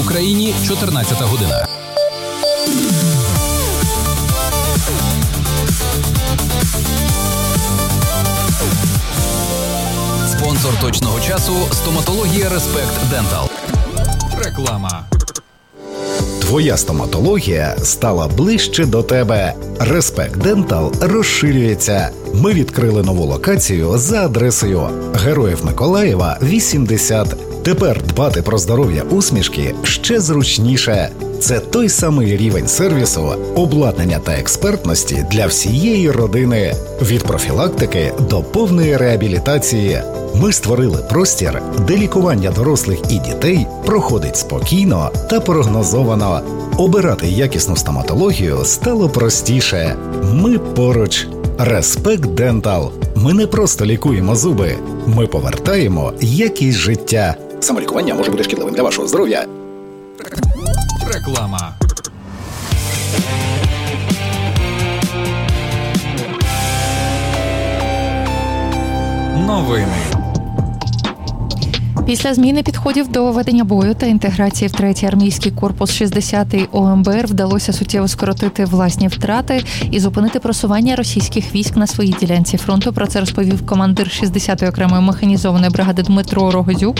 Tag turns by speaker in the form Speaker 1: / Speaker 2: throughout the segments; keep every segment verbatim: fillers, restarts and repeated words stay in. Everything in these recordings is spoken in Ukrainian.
Speaker 1: Україні чотирнадцята година. Спонсор точного часу – стоматологія Респект Дентал. Реклама.
Speaker 2: Твоя стоматологія стала ближче до тебе. Респект Дентал розширюється. Ми відкрили нову локацію за адресою Героїв Миколаєва, вісімдесят. Тепер дбати про здоров'я усмішки ще зручніше. Це той самий рівень сервісу, обладнання та експертності для всієї родини. Від профілактики до повної реабілітації. Ми створили простір, де лікування дорослих і дітей проходить спокійно та прогнозовано. Обирати якісну стоматологію стало простіше. Ми поруч. Респект Дентал. Ми не просто лікуємо зуби. Ми повертаємо якість життя. Самолікування може бути шкідливим для вашого здоров'я.
Speaker 1: Реклама. Новини.
Speaker 3: Після зміни підходів до ведення бою та інтеграції в третій армійський корпус шістдесятий О Ем Бе Ер вдалося суттєво скоротити власні втрати і зупинити просування російських військ на своїй ділянці фронту. Про це розповів командир шістдесятої окремої механізованої бригади Дмитро Рогозюк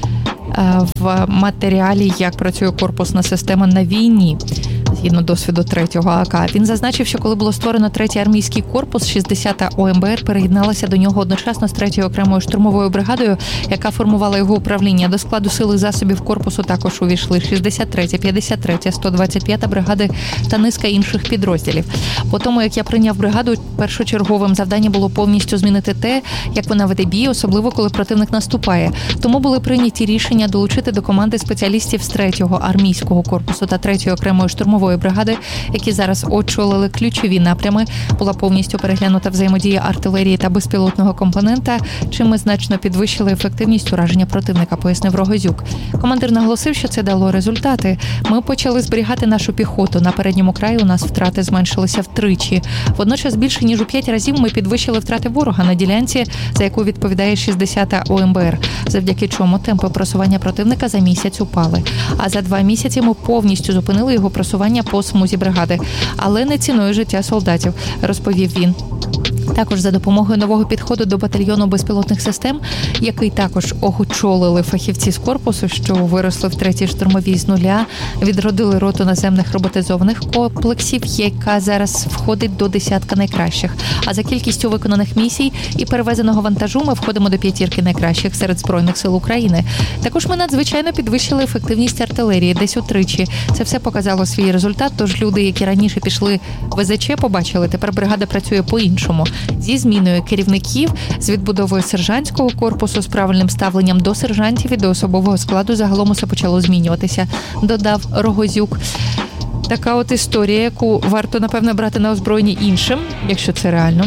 Speaker 3: в матеріалі «Як працює корпусна система на війні», згідно досвіду третього А К. Він зазначив, що коли було створено третій армійський корпус, шістдесята О Ем Бе Ер переєдналася до нього одночасно з третьою окремою штурмовою бригадою, яка формувала його управління. До складу сили засобів корпусу також увійшли шістдесят третя, п'ятдесят третя, сто двадцять п'ята бригади та низка інших підрозділів. По тому, як я прийняв бригаду, першочерговим завданням було повністю змінити те, як вона веде бій, особливо коли противник наступає. Тому були прийняті рішення долучити до команди спеціалістів з третього армійського корпусу та третьої окремої штурмової бригади, які зараз очолили ключові напрями. Була повністю переглянута взаємодія артилерії та безпілотного компонента, чим ми значно підвищили ефективність ураження противника, пояснив Рогозюк. Командир наголосив, що це дало результати. Ми почали зберігати нашу піхоту. На передньому краї у нас втрати зменшилися втричі. Водночас більше ніж у п'ять разів ми підвищили втрати ворога на ділянці, за яку відповідає шістдесята О Ем Бе Ер, завдяки чому темпи просування противника за місяць упали. А за два місяці ми повністю зупинили його просування по смузі бригади, але не ціною життя солдатів, розповів він. Також за допомогою нового підходу до батальйону безпілотних систем, який також очолили фахівці з корпусу, що виросли в третій штурмовій з нуля, відродили роту наземних роботизованих комплексів, яка зараз входить до десятка найкращих. А за кількістю виконаних місій і перевезеного вантажу ми входимо до п'ятірки найкращих серед Збройних сил України. Також ми надзвичайно підвищили ефективність артилерії, десь утричі. Це все показало свій результат, тож люди, які раніше пішли в Ве Зет Че, побачили, тепер бригада працює по-іншому. Зі зміною керівників, з відбудовою сержантського корпусу, з правильним ставленням до сержантів і до особового складу загалом усе почало змінюватися, додав Рогозюк. Така от історія, яку варто, напевно, брати на озброєння іншим, якщо це реально.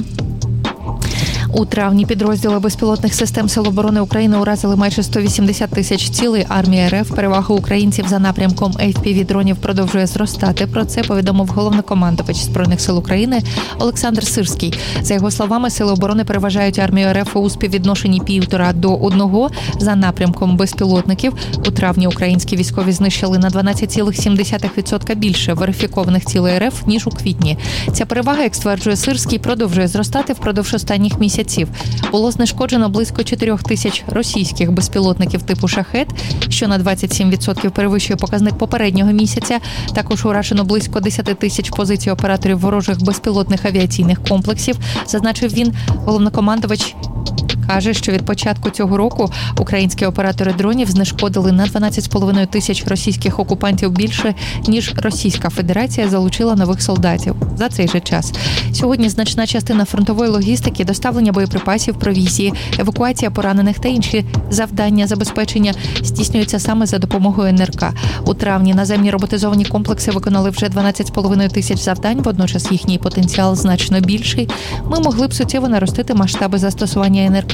Speaker 3: У травні підрозділи безпілотних систем Сил оборони України уразили майже сто вісімдесят тисяч цілей армії Ер Еф. Перевага українців за напрямком ей пі ві-дронів продовжує зростати. Про це повідомив головнокомандувач Збройних сил України Олександр Сирський. За його словами, Сили оборони переважають армію Ер Еф у співвідношенні півтора до одного за напрямком безпілотників. У травні українські військові знищили на дванадцять цілих сім десятих відсотка більше верифікованих цілей Ер Еф, ніж у квітні. Ця перевага, як стверджує Сирський, продовжує зростати впродовж останніх місяців. Було знешкоджено близько чотирьох тисяч російських безпілотників типу «Шахед», що на двадцять сім відсотків перевищує показник попереднього місяця. Також уражено близько десять тисяч позицій операторів ворожих безпілотних авіаційних комплексів, зазначив він. Головнокомандувач каже, що від початку цього року українські оператори дронів знешкодили на дванадцять з половиною тисяч російських окупантів більше, ніж Російська Федерація залучила нових солдатів за цей же час. Сьогодні значна частина фронтової логістики, доставлення боєприпасів, провізії, евакуація поранених та інші завдання забезпечення здійснюються саме за допомогою Ен Ер Ка. У травні наземні роботизовані комплекси виконали вже дванадцять з половиною тисяч завдань, водночас їхній потенціал значно більший. Ми могли б суттєво наростити масштаби застосування Ен Ер Ка,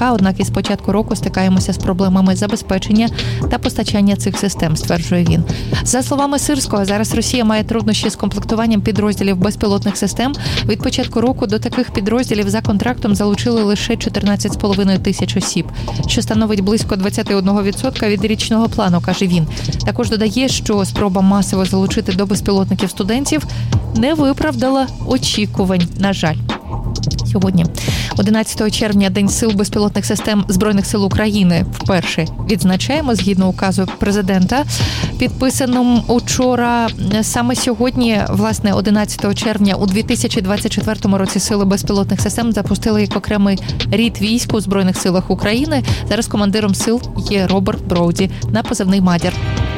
Speaker 3: однак із початку року стикаємося з проблемами забезпечення та постачання цих систем, стверджує він. За словами Сирського, зараз Росія має труднощі з комплектуванням підрозділів безпілотних систем. Від початку року до таких підрозділів за контрактом залучили лише чотирнадцять з половиною тисяч осіб, що становить близько двадцять один відсоток від річного плану, каже він. Також додає, що спроба масово залучити до безпілотників студентів не виправдала очікувань, на жаль. Сьогодні, одинадцятого червня, День сил безпілотних систем Збройних сил України вперше відзначаємо згідно указу президента, підписаному учора. Саме сьогодні, власне, одинадцятого червня у дві тисячі двадцять четвертому році сили безпілотних систем запустили як окремий рід військ у Збройних силах України. Зараз командиром сил є Роберт Броуді на позивний «Мадір».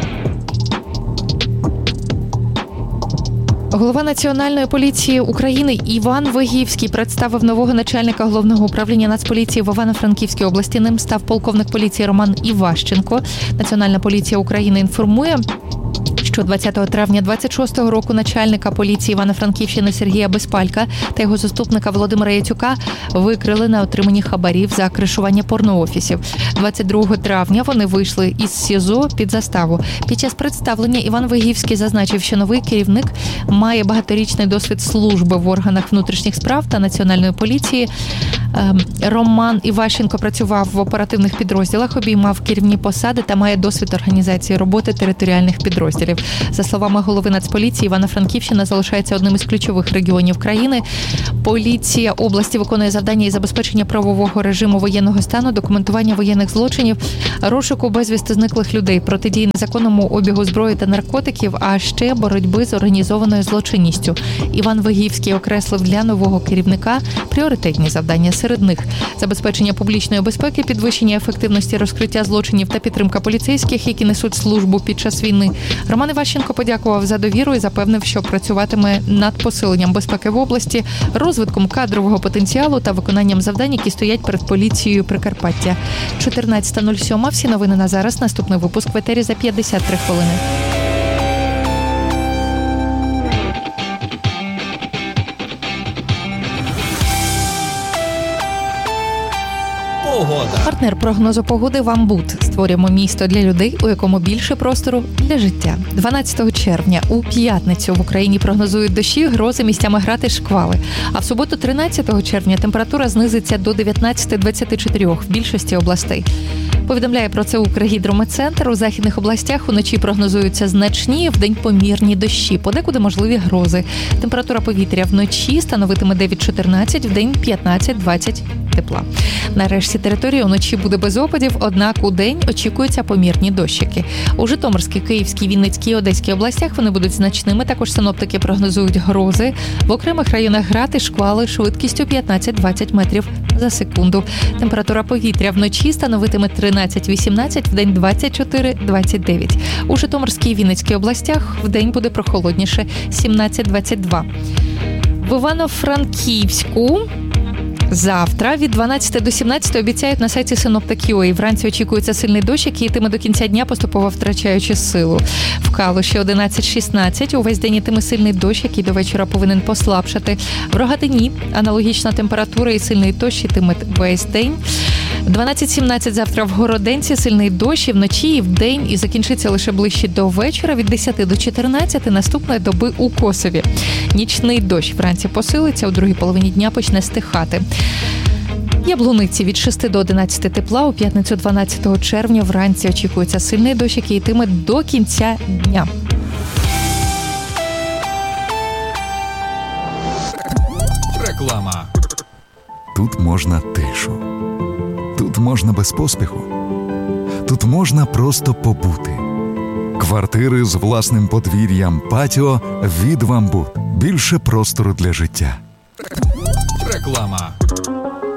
Speaker 3: Голова Національної поліції України Іван Вигівський представив нового начальника Головного управління Нацполіції в Івано-Франківській області. Ним став полковник поліції Роман Іващенко. Національна поліція України інформує, що двадцятого травня двадцять шостого року начальника поліції Івано-Франківщини Сергія Безпалька та його заступника Володимира Яцюка викрили на отриманні хабарів за кришування порноофісів. двадцять другого травня вони вийшли із СІЗО під заставу. Під час представлення Іван Вигівський зазначив, що новий керівник має багаторічний досвід служби в органах внутрішніх справ та Національної поліції. Роман Іващенко працював в оперативних підрозділах, обіймав керівні посади та має досвід організації роботи територіальних підрозділів. За словами голови Нацполіції, Івано-Франківщина залишається одним із ключових регіонів країни. Поліція області виконує завдання із забезпечення правового режиму воєнного стану, документування воєнних злочинів, розшуку безвісти зниклих людей, протидії незаконному обігу зброї та наркотиків, а ще боротьби з організованою злочинністю. Іван Вигівський окреслив для нового керівника пріоритетні завдання. Серед них забезпечення публічної безпеки, підвищення ефективності розкриття злочинів та підтримка поліцейських, які несуть службу під час війни. Роман Іващенко подякував за довіру і запевнив, що працюватиме над посиленням безпеки в області, розвитком кадрового потенціалу та виконанням завдань, які стоять перед поліцією Прикарпаття. чотирнадцята нуль сім. Всі новини на зараз. Наступний випуск в етері за п'ятдесят три хвилини.
Speaker 1: Погода.
Speaker 3: Партнер прогнозу погоди «Вамбут». Створюємо місто для людей, у якому більше простору для життя. дванадцятого червня у п'ятницю в Україні прогнозують дощі, грози, місцями грати, шквали. А в суботу тринадцятого червня температура знизиться до дев'ятнадцять двадцять чотири в більшості областей. Повідомляє про це Укргідрометцентр. У західних областях уночі прогнозуються значні, вдень помірні дощі. Подекуди можливі грози. Температура повітря вночі становитиме дев'ять чотирнадцять, вдень п'ятнадцять двадцять тепла. На решті території уночі буде без опадів, однак у день очікуються помірні дощики. У Житомирській, Київській, Вінницькій і Одеській областях вони будуть значними. Також синоптики прогнозують грози. В окремих районах грати, шквали швидкістю п'ятнадцять двадцять метрів за секунду. Температура повітря вночі становитиме тринадцять вісімнадцять, вдень двадцять чотири двадцять дев'ять. У Житомирській і Вінницькій областях вдень буде прохолодніше сімнадцять двадцять два. В Івано-Франківську завтра від дванадцяти до сімнадцяти обіцяють на сайті синоптиків. І вранці очікується сильний дощ, який йтиме до кінця дня, поступово втрачаючи силу. В Калуші одинадцять шістнадцять. Увесь день йтиме сильний дощ, який до вечора повинен послабшати. В Рогатині аналогічна температура і сильний дощ йтиме весь день. дванадцять сімнадцять завтра в Городенці сильний дощ і вночі, і вдень, і закінчиться лише ближче до вечора. Від десяти до чотирнадцяти наступної доби у Косові. Нічний дощ вранці посилиться, у другій половині дня почне стихати. Яблуниці від шести до одинадцяти тепла. У п'ятницю дванадцятого червня вранці очікується сильний дощ, який йтиме до кінця дня.
Speaker 1: Реклама.
Speaker 4: Тут можна тишу. Тут можна без поспіху. Тут можна просто побути. Квартири з власним подвір'ям, патіо від «Вамбут». Більше простору для життя.
Speaker 1: Реклама.